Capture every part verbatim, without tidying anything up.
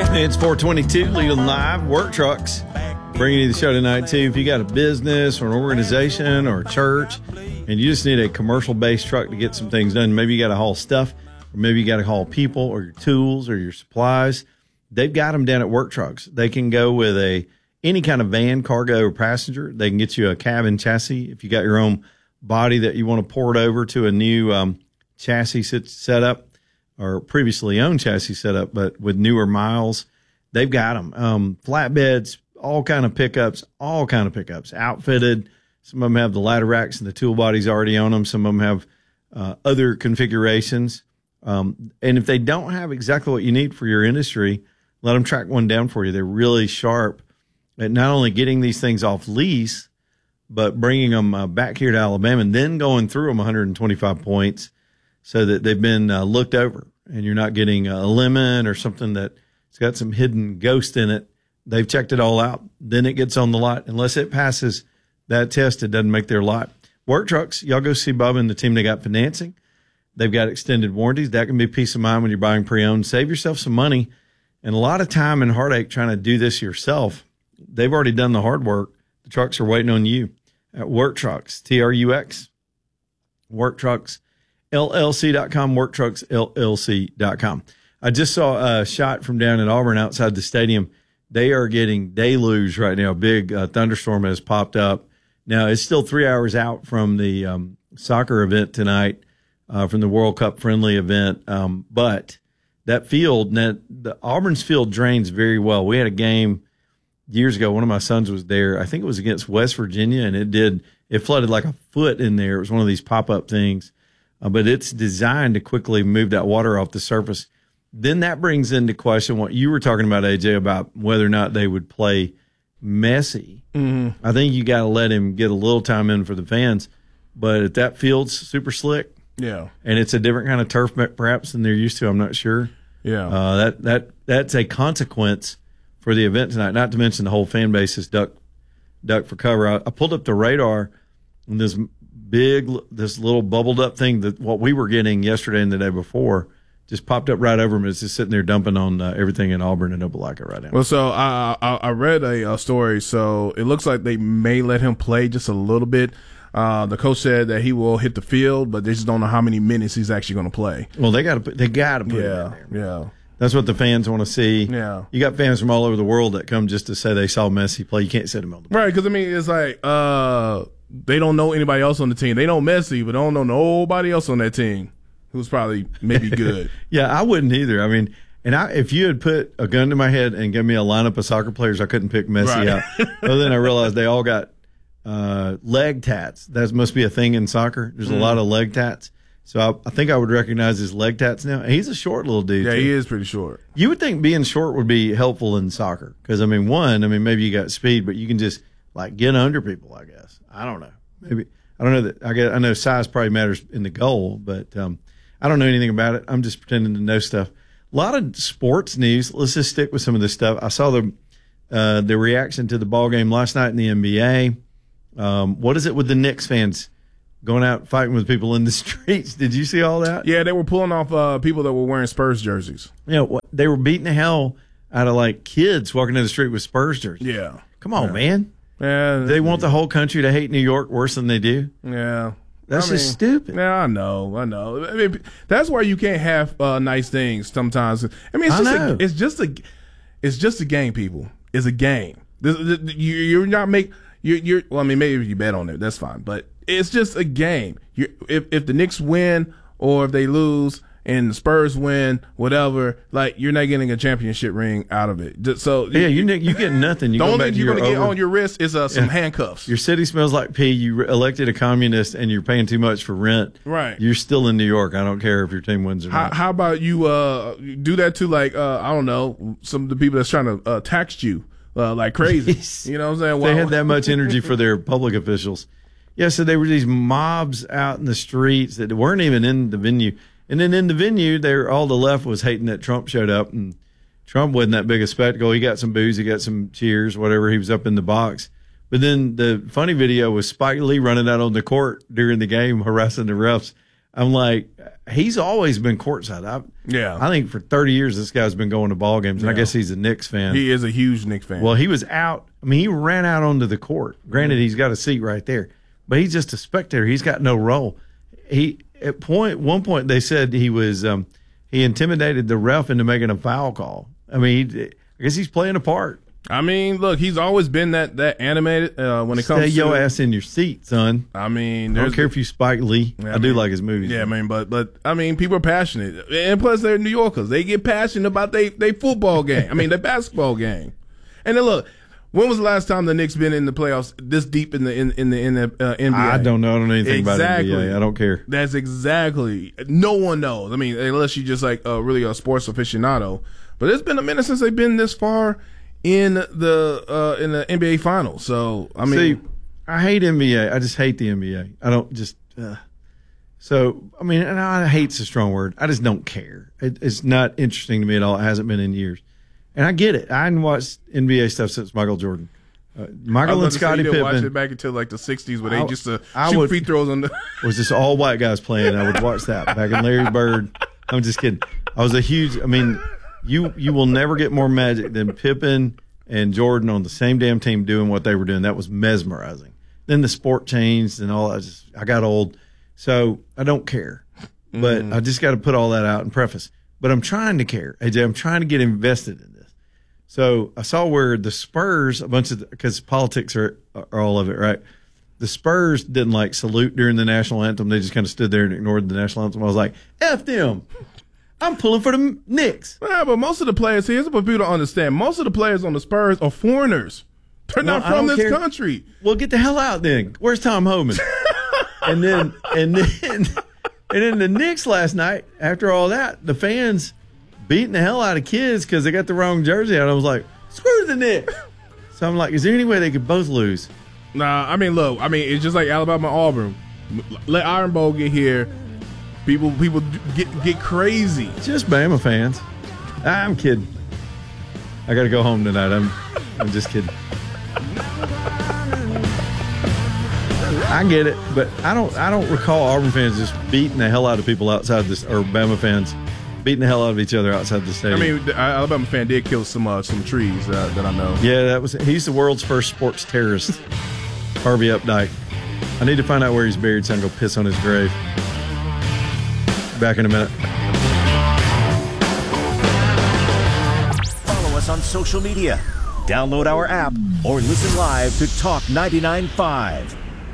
It's four twenty-two, Leland Live, Work Trucks. Bringing you the show tonight, too. If you got a business or an organization or a church and you just need a commercial-based truck to get some things done, maybe you got to haul stuff, or maybe you got to haul people or your tools or your supplies, they've got them down at Work Trucks. They can go with a any kind of van, cargo, or passenger. They can get you a cabin chassis. If you got your own body that you want to port over to a new um, chassis setup or previously owned chassis setup, but with newer miles, they've got them. Um, flatbeds, all kind of pickups, all kind of pickups, outfitted. Some of them have the ladder racks and the tool bodies already on them. Some of them have uh, other configurations. Um, and if they don't have exactly what you need for your industry, let them track one down for you. They're really sharp at not only getting these things off lease, but bringing them uh, back here to Alabama and then going through them one hundred twenty-five points so that they've been uh, looked over and you're not getting a lemon or something that's got some hidden ghost in it. They've checked it all out. Then it gets on the lot. Unless it passes that test, it doesn't make their lot. Work Trucks, y'all go see Bubba and the team. They got financing. They've got extended warranties. That can be peace of mind when you're buying pre-owned. Save yourself some money and a lot of time and heartache trying to do this yourself. They've already done the hard work. The trucks are waiting on you at Work Trucks, T R U X, Work Trucks L L C dot com, Work Trucks L L C dot com. I just saw a shot from down at Auburn outside the stadium. They are getting deluge right now. A big uh, thunderstorm has popped up. Now, it's still three hours out from the um, soccer event tonight, uh, from the World Cup friendly event. Um, but that field, that, the Auburn's field drains very well. We had a game years ago. One of my sons was there. I think it was against West Virginia, and it did, it flooded like a foot in there. It was one of these pop-up things. Uh, but it's designed to quickly move that water off the surface. Then that brings into question what you were talking about, A J, about whether or not they would play Messi. Mm-hmm. I think you got to let him get a little time in for the fans. But if that field's super slick, yeah, and it's a different kind of turf perhaps than they're used to, I'm not sure. Yeah, uh, that that that's a consequence for the event tonight. Not to mention the whole fan base is duck duck for cover. I, I pulled up the radar, and this big, this little bubbled up thing that what we were getting yesterday and the day before just popped up right over him. It's just sitting there dumping on uh, everything in Auburn and Opelika right now. Well, so I I, I read a, a story. So it looks like they may let him play just a little bit. Uh, the coach said that he will hit the field, but they just don't know how many minutes he's actually going to play. Well, they got to they got to put yeah, him in there. Yeah, that's what the fans want to see. Yeah, you got fans from all over the world that come just to say they saw Messi play. You can't sit him on the bench. Right? Because I mean, it's like uh, they don't know anybody else on the team. They know Messi, but don't know nobody else on that team who's probably maybe good. Yeah, I wouldn't either. I mean, and I, if you had put a gun to my head and given me a lineup of soccer players, I couldn't pick Messi right. out. But then I realized they all got uh, leg tats. That must be a thing in soccer. There's mm. a lot of leg tats. So I, I think I would recognize his leg tats now. He's a short little dude. Yeah, too. he is pretty short. You would think being short would be helpful in soccer because, I mean, one, I mean, maybe you got speed, but you can just, like, get under people, I guess. I don't know. Maybe. I don't know that. I guess I know size probably matters in the goal, but um, I don't know anything about it. I'm just pretending to know stuff. A lot of sports news. Let's just stick with some of this stuff. I saw the uh, the reaction to the ball game last night in the N B A. Um, what is it with the Knicks fans going out fighting with people in the streets? Did you see all that? Yeah, they were pulling off uh, people that were wearing Spurs jerseys. Yeah, you know, they were beating the hell out of like kids walking down the street with Spurs jerseys. Yeah, come on, yeah. man. Yeah, they want the whole country to hate New York worse than they do. Yeah. That's I mean, just stupid. Yeah, I know, I know. I mean, that's why you can't have uh, nice things sometimes. I mean, it's I just know. a, it's just a it's just a game, people. It's a game. This, this, you, you're not make you're, you're well. I mean, maybe if you bet on it, that's fine. But it's just a game. You if if the Knicks win or if they lose and the Spurs win, whatever, like you're not getting a championship ring out of it. Just, so yeah, you you get nothing. You the go only back thing to you're your going to get over- on your wrist is uh, some Yeah. handcuffs. Your city smells like pee. You re- elected a communist, and you're paying too much for rent. Right. You're still in New York. I don't care if your team wins or How, not. how about you uh, do that to like uh, I don't know, some of the people that's trying to uh, tax you uh, like crazy. Yes. You know what I'm saying? They had that much energy for their public officials. Yeah, so there were these mobs out in the streets that weren't even in the venue. And then in the venue, there all the left was hating that Trump showed up, and Trump wasn't that big a spectacle. He got some boos, he got some cheers, whatever. He was up in the box. But then the funny video was Spike Lee running out on the court during the game, harassing the refs. I'm like, he's always been courtside. I, yeah. I think for thirty years, this guy's been going to ball games, and yeah. I guess he's a Knicks fan. He is a huge Knicks fan. Well, he was out. I mean, he ran out onto the court. Granted, he's got a seat right there, but he's just a spectator. He's got no role. He at point one point they said he was um, he intimidated the ref into making a foul call. I mean, he, I guess he's playing a part. I mean, look, he's always been that that animated uh, when it comes Stay to your ass in your seat, son. I mean, I don't care if you Spike Lee. Yeah, I, I do mean, like his movies. Yeah, I mean, but but I mean, people are passionate, and plus they're New Yorkers. They get passionate about they they football game. I mean, their basketball game. And then look, when was the last time the Knicks been in the playoffs this deep in the in, in the in the uh, N B A? I don't know. I don't know anything exactly. about N B A. I don't care. That's exactly. No one knows. I mean, unless you just like uh, really a sports aficionado. But it's been a minute since they've been this far in the uh, in the N B A finals. So I mean, see, I hate N B A. I just hate the N B A. I don't just. Uh, so I mean, and I hate's a strong word. I just don't care. It, it's not interesting to me at all. It hasn't been in years, and I get it. I hadn't watched N B A stuff since Michael Jordan. Uh, Michael and Scottie Pippen. Watch it back until like the sixties, where they I, used to I shoot would, free throws on the. It was just all white guys playing. I would watch that back in Larry Bird. I'm just kidding. I was a huge. I mean. You you will never get more magic than Pippen and Jordan on the same damn team doing what they were doing. That was mesmerizing. Then the sport changed and all. I just I got old, so I don't care. But mm. I just got to put all that out in preface. But I'm trying to care, A J. I'm trying to get invested in this. So I saw where the Spurs, a bunch of because politics are are all of it, right? The Spurs didn't like salute during the national anthem. They just kind of stood there and ignored the national anthem. I was like, F them. I'm pulling for the Knicks. Yeah, but most of the players, here's what people don't understand. Most of the players on the Spurs are foreigners. They're well, not from this care. country. Well, get the hell out then. Where's Tom Homan? and then and then and then the Knicks last night, after all that, the fans beating the hell out of kids because they got the wrong jersey on. I was like, screw the Knicks. So I'm like, is there any way they could both lose? Nah, I mean, look, I mean, it's just like Alabama Auburn. Let Iron Bowl get here. People people get get crazy. It's just Bama fans. I'm kidding. I got to go home tonight. I'm I'm just kidding. I get it, but I don't I don't recall Auburn fans just beating the hell out of people outside this, or Bama fans beating the hell out of each other outside the stadium. I mean, the Alabama fan did kill some uh, some trees uh, that I know. Yeah, that was he's the world's first sports terrorist, Harvey Updike. I need to find out where he's buried so I can go piss on his grave. Back in a minute. Follow us on social media. Download our app or listen live to Talk ninety-nine point five.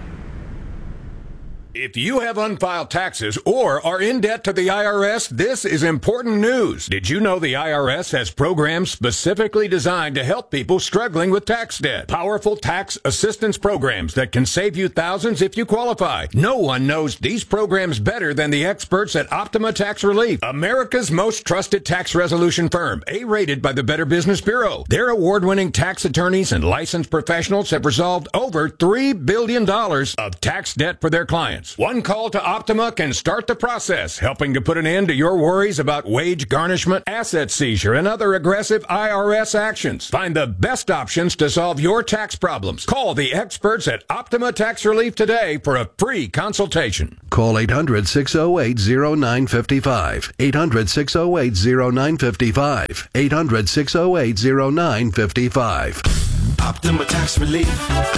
If you have unfiled taxes or are in debt to the I R S, this is important news. Did you know the I R S has programs specifically designed to help people struggling with tax debt? Powerful tax assistance programs that can save you thousands if you qualify. No one knows these programs better than the experts at Optima Tax Relief, America's most trusted tax resolution firm, A-rated by the Better Business Bureau. Their award-winning tax attorneys and licensed professionals have resolved over three billion dollars of tax debt for their clients. One call to Optima can start the process, helping to put an end to your worries about wage garnishment, asset seizure, and other aggressive I R S actions. Find the best options to solve your tax problems. Call the experts at Optima Tax Relief today for a free consultation. Call eight hundred, six oh eight, oh nine five five. eight hundred, six oh eight, oh nine five five. eight hundred, six oh eight, oh nine five five. Optima Tax Relief.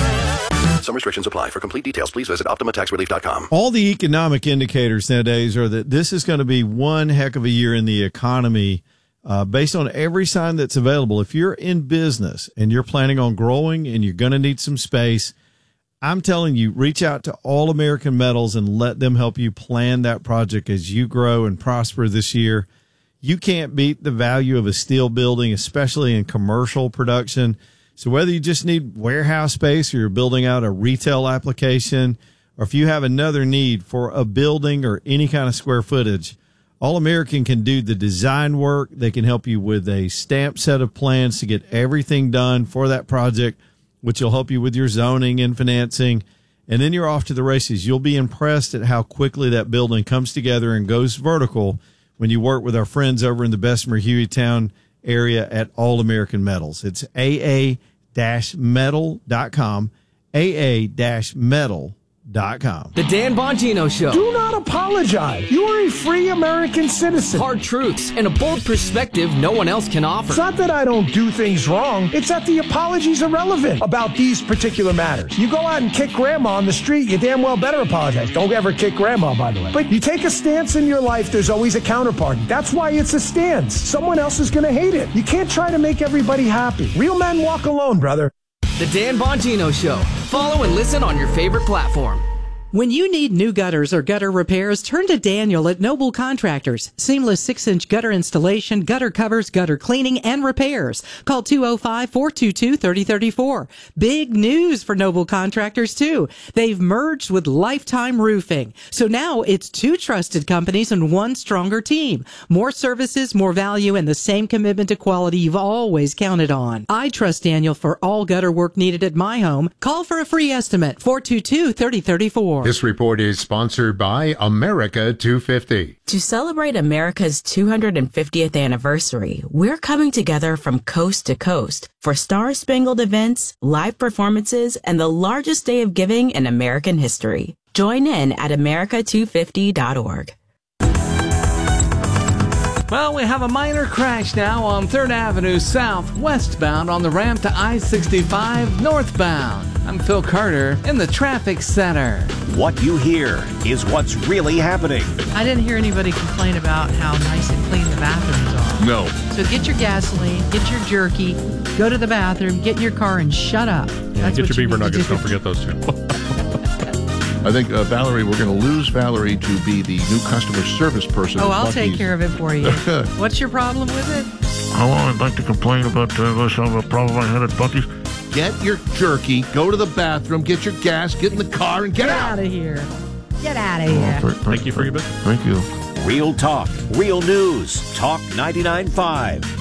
Some restrictions apply. For complete details, please visit optima tax relief dot com. All the economic indicators nowadays are that this is going to be one heck of a year in the economy uh, based on every sign that's available. If you're in business and you're planning on growing and you're going to need some space, I'm telling you, reach out to All American Metals and let them help you plan that project as you grow and prosper this year. You can't beat the value of a steel building, especially in commercial production. So whether you just need warehouse space or you're building out a retail application, or if you have another need for a building or any kind of square footage, All American can do the design work. They can help you with a stamped set of plans to get everything done for that project, which will help you with your zoning and financing. And then you're off to the races. You'll be impressed at how quickly that building comes together and goes vertical when you work with our friends over in the Bessemer Hueytown area at All American Metals. It's A A metal dot com, A A metal dot com. The Dan Bongino Show. Do not apologize. You are a free American citizen. Hard truths and a bold perspective no one else can offer. It's not that I don't do things wrong. It's that the apologies are relevant about these particular matters. You go out and kick grandma on the street, you damn well better apologize. Don't ever kick grandma, by the way. But you take a stance in your life, there's always a counterparty. That's why it's a stance. Someone else is going to hate it. You can't try to make everybody happy. Real men walk alone, brother. The Dan Bongino Show. Follow and listen on your favorite platform. When you need new gutters or gutter repairs, turn to Daniel at Noble Contractors. Seamless six-inch gutter installation, gutter covers, gutter cleaning, and repairs. Call two oh five, four two two, three oh three four. Big news for Noble Contractors, too. They've merged with Lifetime Roofing. So now it's two trusted companies and one stronger team. More services, more value, and the same commitment to quality you've always counted on. I trust Daniel for all gutter work needed at my home. Call for a free estimate, four two two, three oh three four. This report is sponsored by America two fifty. To celebrate America's two hundred fiftieth anniversary, we're coming together from coast to coast for star-spangled events, live performances, and the largest day of giving in American history. Join in at america two fifty dot org. Well, we have a minor crash now on third Avenue South, westbound on the ramp to I sixty-five northbound. I'm Phil Carter in the traffic center. What you hear is what's really happening. I didn't hear anybody complain about how nice and clean the bathrooms are. No. So get your gasoline, get your jerky, go to the bathroom, get in your car, and shut up. Yeah, That's get what your you beaver need to nuggets. do. Don't forget those two. I think, uh, Valerie, we're going to lose Valerie to be the new customer service person. Oh, at I'll take Buc-ee's. care of it for you. What's your problem with it? Hello, I'd like to complain about uh, some of the problem I had at Buc-ee's. Get your jerky, go to the bathroom, get your gas, get in the car, and get, Get out. out of here. Get out of here. Oh, th- Thank you for your business. Thank you. Real talk, real news. Talk ninety-nine point five.